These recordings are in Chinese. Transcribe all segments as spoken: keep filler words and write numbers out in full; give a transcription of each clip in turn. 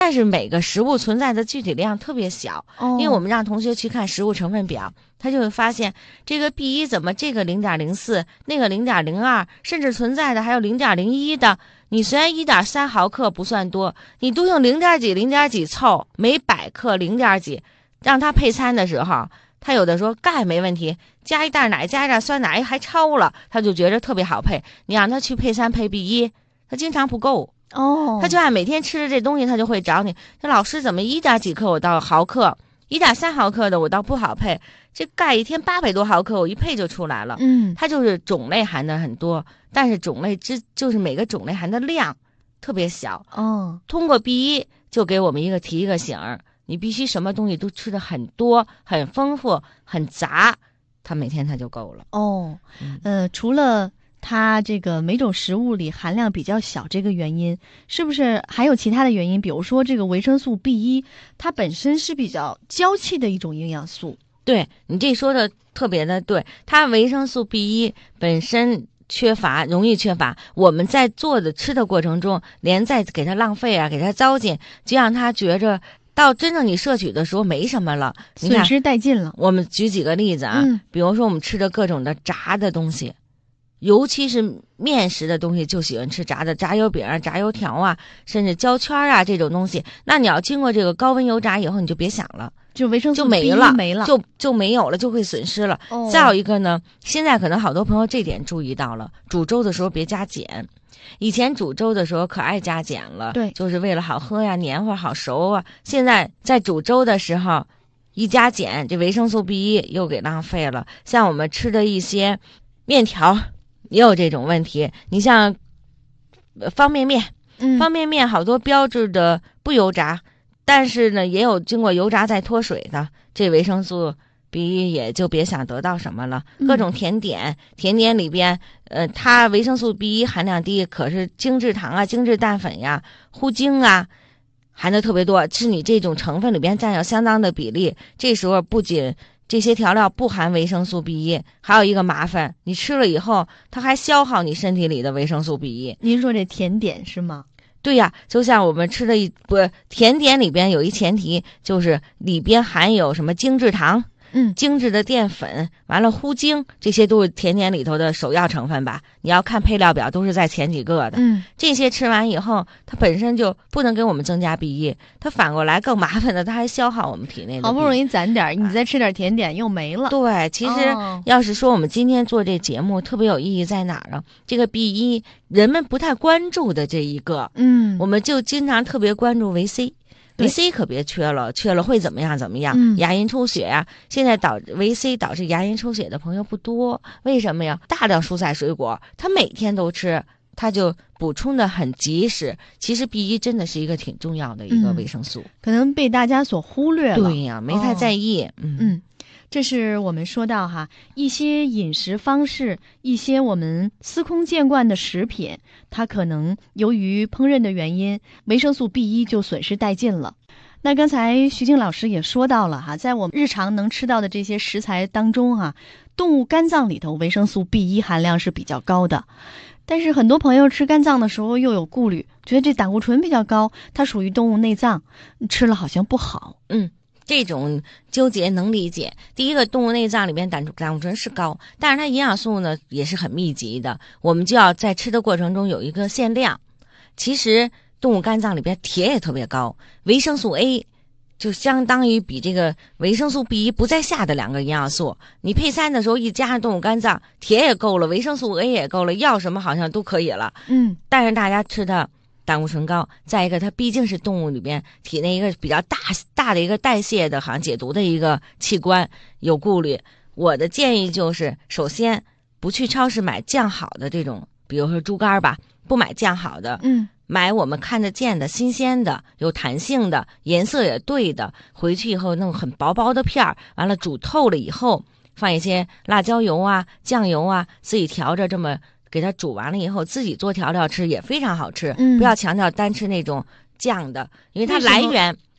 但是每个食物存在的具体量特别小， 哦， 因为我们让同学去看食物成分表，他就会发现这个 B 一 怎么这个 零点零四， 那个 零点零二， 甚至存在的还有 零点零一 的。你虽然 一点三毫克不算多，你都用零点几零点几凑，每百克零点几，让他配餐的时候，他有的说钙没问题，加一袋奶加一袋酸奶还超了，他就觉得特别好配。你让他去配餐配 B 一， 他经常不够。 哦， 他就按每天吃的这东西，他就会找你。那老师怎么一点几克我到毫克，一点三毫克的我倒不好配。这钙一天八百多毫克，我一配就出来了。 嗯， 它就是种类含的很多，但是种类之就是每个种类含的量特别小。 哦， 通过 B 一 就给我们一个提一个醒儿，你必须什么东西都吃的很多、很丰富、很杂，他每天他就够了。 哦， 嗯、 呃，除了它这个每种食物里含量比较小这个原因，是不是还有其他的原因？比如说这个维生素 B 一， 它本身是比较娇气的一种营养素。 对，你这说的特别的对，它维生素 B 一 本身缺乏，容易缺乏，我们在做的吃的过程中，连再给它浪费啊，给它糟践，就让它觉着到真正你摄取的时候没什么了， 损失殆尽了。 我们举几个例子啊、 嗯， 比如说我们吃的各种的炸的东西，尤其是面食的东西，就喜欢吃炸的，炸油饼啊、炸油条啊，甚至焦圈啊这种东西。那你要经过这个高温油炸以后，你就别想了， 就维生素就没 B 一了， 没了， 就就没有了，就会损失了。 哦， 再有一个呢，现在可能好多朋友这点注意到了，煮粥的时候别加碱。以前煮粥的时候可爱加碱了， 对， 就是为了好喝呀、黏糊好熟啊。现在在煮粥的时候，一加碱，这维生素 B 一 又给浪费了。像我们吃的一些面条也有这种问题。你像方便面， 嗯， 方便面好多标志的不油炸，但是呢也有经过油炸再脱水的，这维生素 B 一 也就别想得到什么了。各种甜点，甜点里边呃它维生素 B 一 含量低，可是精制糖啊、精制淀粉呀、糊精啊含的特别多，是你这种成分里边占有相当的比例。这时候不仅这些调料不含维生素 B 一， 还有一个麻烦，你吃了以后它还消耗你身体里的维生素 B 一。 您说这甜点是吗？ 对呀，就像我们吃的一不甜点里边有一前提，就是里边含有什么精制糖、 嗯， 精致的淀粉，完了糊精，这些都是甜点里头的首要成分吧。你要看配料表，都是在前几个的。 嗯， 这些吃完以后，它本身就不能给我们增加 B 一，它反过来更麻烦的，它还消耗我们体内的 B 一。 好不容易攒点，你再吃点甜点又没了。 对，其实哦要是说我们今天做这节目特别有意义在哪儿啊？这个 B 一 人们不太关注的这一个， 嗯， 我们就经常特别关注维 C。 对维 C 可别缺了，缺了会怎么样？怎么样？ 嗯牙龈出血呀、现在导维 C 导致牙龈出血的朋友不多，为什么呀？大量蔬菜水果，他每天都吃，他就补充的很及时。其实 B 一 真的是一个挺重要的一个嗯维生素。 可能被大家所忽略了。 对呀，没太在意。嗯嗯，这是我们说到哈一些饮食方式，一些我们司空见惯的食品，它可能由于烹饪的原因，维生素 B 一 就损失殆尽了。那刚才徐静老师也说到了哈，在我们日常能吃到的这些食材当中哈，动物肝脏里头维生素 B 一 含量是比较高的。但是很多朋友吃肝脏的时候又有顾虑，觉得这胆固醇比较高，它属于动物内脏，吃了好像不好。 嗯。这种纠结能理解。第一个，动物内脏里边胆胆固醇是高，但是它营养素呢也是很密集的，我们就要在吃的过程中有一个限量。其实动物肝脏里边铁也特别高，维生素 A 就相当于比这个维生素 B 一 不在下的两个营养素。你配餐的时候一加上动物肝脏，铁也够了，维生素 A 也够了，要什么好像都可以了。 嗯， 但是大家吃的胆固醇高，再一个它毕竟是动物里边体内一个比较大大的一个代谢的好像解毒的一个器官，有顾虑。我的建议就是，首先不去超市买酱好的这种，比如说猪肝吧，不买酱好的， 嗯， 买我们看得见的、新鲜的、有弹性的、颜色也对的，回去以后弄很薄薄的片儿，完了煮透了以后，放一些辣椒油啊、酱油啊，自己调着这么。给它煮完了以后，自己做调料吃也非常好吃。 嗯， 不要强调单吃那种酱的，因为它来源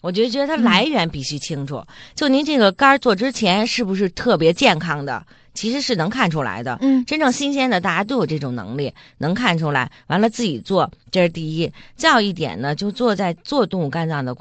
我就觉得它来源必须清楚。嗯、就您这个肝做之前是不是特别健康的，其实是能看出来的。 嗯， 真正新鲜的，大家都有这种能力，能看出来。完了自己做，这是第一。再有一点呢，就做在做动物肝脏的